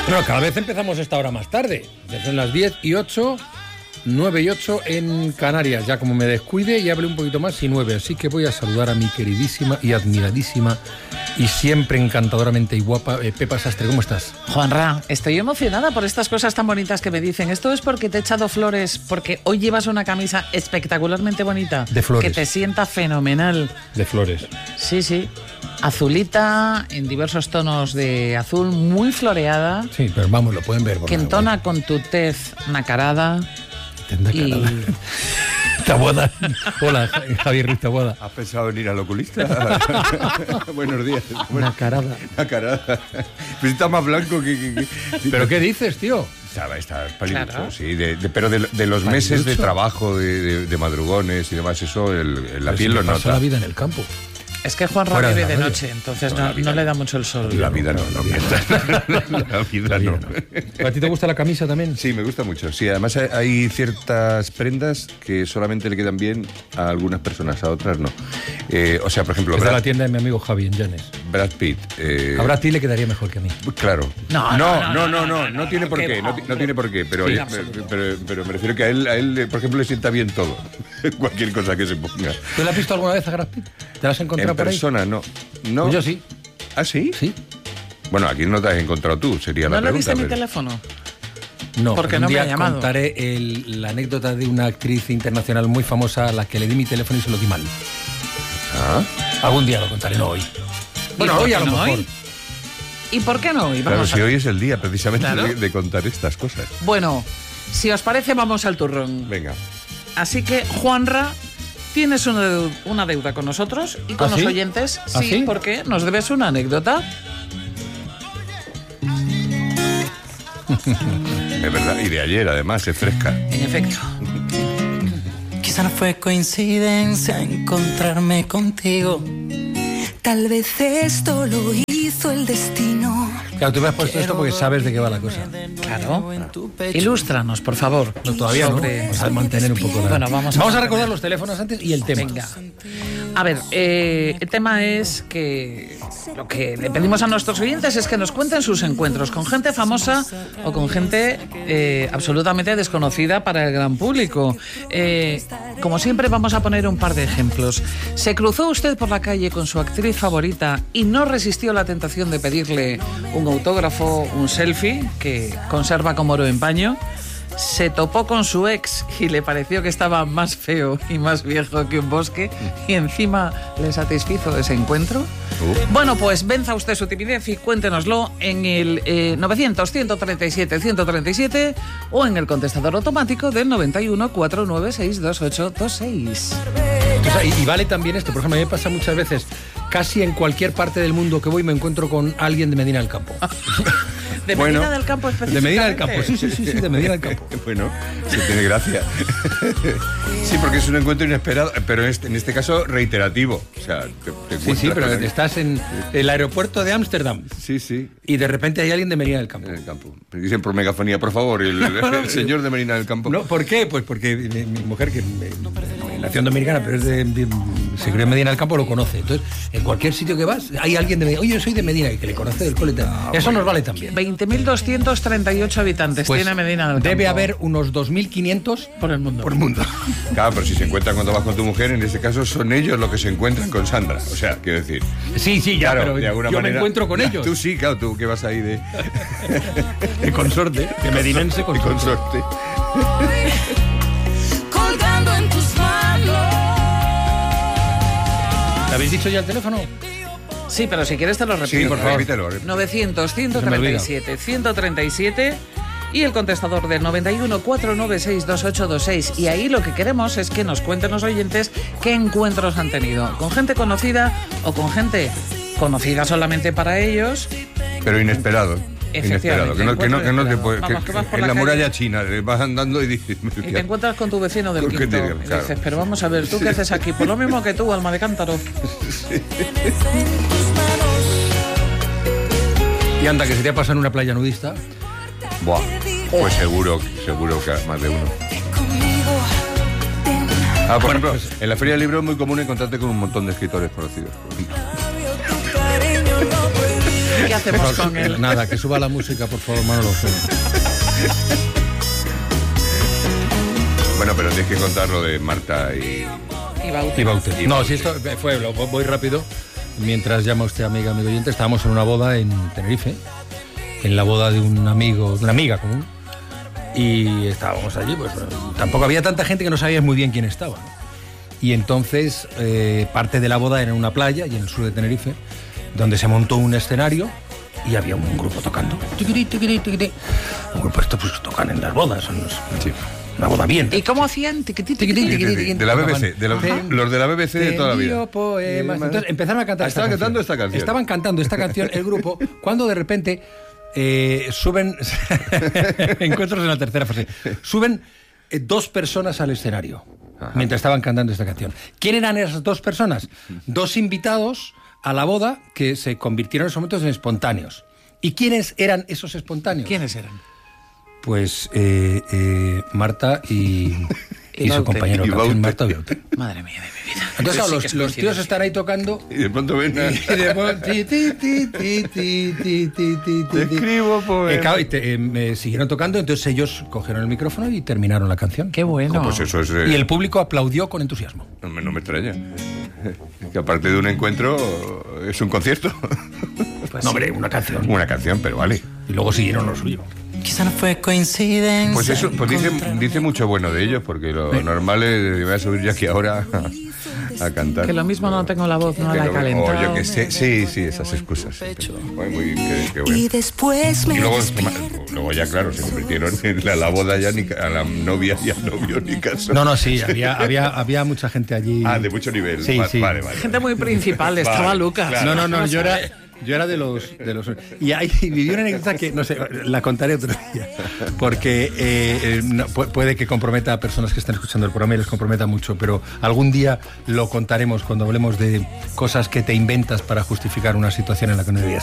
Bueno, cada vez empezamos esta hora más tarde. Ya son las 10:08, 9:08 en Canarias. Ya como me descuide y hable un poquito más y 9. Así que voy a saludar a mi queridísima y admiradísima y siempre encantadoramente y guapa Pepa Sastre. ¿Cómo estás? Juanra, estoy emocionada por estas cosas tan bonitas que me dicen. Esto es porque te he echado flores, porque hoy llevas una camisa espectacularmente bonita. De flores. Que te sienta fenomenal. De flores. Sí, sí. Azulita, en diversos tonos de azul, muy floreada. Sí, pero vamos, lo pueden ver. Que entona con tu tez nacarada. Y... Taboada. Hola, Javier Ruiz Taboada. ¿Has pensado en ir al oculista? Buenos días. Nacarada. Nacarada. Pues está más blanco que... ¿Pero qué dices, tío? Está paliducho, Claro. sí. Pero de los meses de trabajo, de madrugones y demás, eso, la piel lo Pasó nota. la vida en el campo. Es que Juanra Fuera de vive la de radio. noche, entonces No, la vida no le no. da mucho el sol. La vida no mientas. La vida no. ¿A ti te gusta la camisa también? Sí, me gusta mucho. Sí, además hay ciertas prendas que solamente le quedan bien a algunas personas, a otras no. O sea, por ejemplo, Es de la tienda de mi amigo Javi en Llanes. Brad Pitt. Ahora a ti le quedaría mejor que a mí. Claro. No tiene por qué qué, va. no tiene por qué, pero, Sí, pero me refiero que a él, por ejemplo, le sienta bien todo. Cualquier cosa que se ponga. ¿Tú le has visto alguna vez a Brad Pitt? ¿Te la has encontrado En por ahí? persona, no. Pues yo sí. ¿Ah, sí? Sí. Bueno, aquí no te has encontrado tú, sería la ¿No le pregunta. diste mi pero- teléfono? No, Porque un no me día ha llamado. contaré la anécdota de una actriz internacional muy famosa a la que le di mi teléfono y se lo di mal. Ah, Algún día lo contaré, no hoy. Bueno, por hoy a qué lo no mejor. hoy? ¿Y por qué no hoy? claro, Vamos si a... hoy es el día precisamente Claro. de contar estas cosas. Bueno, si os parece, vamos al turrón. Venga. Así que, Juanra, tienes una deuda con nosotros y con ¿Ah, los sí? oyentes. ¿Ah, Sí, sí? porque nos debes una anécdota. Es verdad, y de ayer además, es fresca. En efecto. Quizá no fue coincidencia encontrarme contigo. Tal vez esto lo hizo el destino. Claro, tú me has puesto esto porque sabes de qué va la cosa. Claro. Ilústranos, por favor. No, todavía sobre- no. Vamos a mantener un poco la... Bueno, vamos a recordar los teléfonos antes y el tema. Venga. A ver, el tema es que lo que le pedimos a nuestros oyentes es que nos cuenten sus encuentros con gente famosa o con gente absolutamente desconocida para el gran público. Como siempre, vamos a poner un par de ejemplos. ¿Se cruzó usted por la calle con su actriz favorita y no resistió la tentación de pedirle un autógrafo, un selfie, que conserva como oro en paño? ¿Se topó con su ex y le pareció que estaba más feo y más viejo que un bosque y encima le satisfizo ese encuentro? Bueno, pues venza usted su timidez y cuéntenoslo en el 900-137-137 o en el contestador automático del 91 496 2826. O sea, y vale también esto. Por ejemplo, a mí me pasa muchas veces, casi en cualquier parte del mundo que voy me encuentro con alguien de Medina del Campo. De Bueno, Medina del Campo De específicamente. Medina del Campo, sí, de Medina del Campo. Bueno, sí tiene gracia. Sí, porque es un encuentro inesperado, pero en este caso reiterativo. O sea, te Sí, encuentras pero con él. estás en el aeropuerto de Ámsterdam Sí. y de repente hay alguien de Medina del Campo. En el campo. Me dicen por megafonía, por favor, el señor de Medina del Campo. No, ¿por qué? Pues porque mi mujer, que nació en Dominicana, pero es se crió en Medina del Campo, lo conoce. Entonces, en cualquier sitio que vas, hay alguien de Medina. Oye, yo soy de Medina, y que le conoce del cole. Eso nos vale también. 20.238 habitantes Pues tiene Medina del Campo. debe haber unos 2.500 por el mundo. por mundo. Claro, pero si se encuentran cuando vas con tu mujer, en este caso son ellos los que se encuentran con Sandra. O sea, quiero decir. Sí, ya, Claro, pero de alguna yo manera, me encuentro con ellos. Tú sí, claro, tú que vas ahí de consorte, de medinense de consorte. consorte. Colgando en tus manos. ¿Le habéis dicho ya el teléfono? Sí, pero si quieres te lo repito. Sí, por favor, favor. repítelo. 900-137-137 y el contestador del 91 496 2826. Y ahí lo que queremos es que nos cuenten los oyentes qué encuentros han tenido. Con gente conocida o con gente conocida solamente para ellos. Pero inesperado. Efectivamente, Inesperado. Que no te encuentro puede. inesperado. Vamos, que vas por en la la calle muralla china vas andando y dices. Y te encuentras con tu vecino del ¿Por qué quinto. te digo? Y Claro. dices, pero vamos a ver, ¿tú qué haces aquí? Pues lo mismo que tú, alma de cántaro. Y anda, que se te ha pasado en una playa nudista. Buah. Pues seguro que más de uno. Por ejemplo, en la Feria del Libro es muy común encontrarte con un montón de escritores conocidos. qué hacemos con él? Nada, que suba la música, por favor, Manolo. Bueno, pero tienes que contar lo de Marta y Baute. No, si esto fue, voy rápido. Mientras llama usted, amigo oyente, estábamos en una boda en Tenerife, en la boda de un amigo, de una amiga común, y estábamos allí, pues tampoco había tanta gente que no sabías muy bien quién estaba, ¿no? Y entonces parte de la boda era en una playa, y en el sur de Tenerife, donde se montó un escenario y había un grupo tocando. Un grupo, esto pues tocan en las bodas, son una boda bien. ¿Y cómo hacían? De la BBC, los de la BBC de toda la vida. Poemas. Entonces empezaron a cantar estaban cantando esta canción. Estaban cantando esta canción el grupo, cuando de repente suben encuentros en la tercera fase. Suben 2 personas al escenario. Ajá. Mientras estaban cantando esta canción. ¿Quién eran esas 2 personas? 2 invitados a la boda que se convirtieron en esos momentos en espontáneos. ¿Y quiénes eran esos espontáneos? ¿Quiénes eran? Pues Marta y su compañero de canción, Marta Baute. Madre mía de mi vida. Entonces, claro, los tíos están ahí tocando. Y de pronto ven. Te escribo poemas. Me siguieron tocando, entonces ellos cogieron el micrófono y terminaron la canción. Qué bueno. Pues eso es, y el público aplaudió con entusiasmo. No me extraña. Que aparte de un encuentro, es un concierto. Pues no, hombre, una canción. Una canción, pero vale. Y luego siguieron lo suyo. Quizá no fue coincidencia. Pues eso, pues dice mucho bueno de ellos, porque lo normal es voy a subir yo aquí ahora a cantar. Que lo mismo no tengo la voz, no la he calentado. O yo que sé, sí, esas excusas. Qué bueno. Y después me luego ya, claro, se convirtieron en la boda ya, ni a la novia y al novio ni caso. No, sí, había mucha gente allí. Ah, de mucho nivel. Sí. Vale. Gente muy principal, estaba Lucas. Claro. No, yo era de los y viví una anécdota que, no sé, la contaré otro día, porque puede que comprometa a personas que están escuchando el programa y les comprometa mucho, pero algún día lo contaremos cuando hablemos de cosas que te inventas para justificar una situación en la que no debías